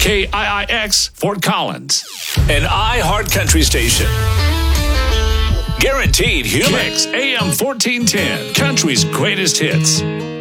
KIIX Fort Collins. An iHeart Country station. Guaranteed human. Kicks AM 1410, country's greatest hits.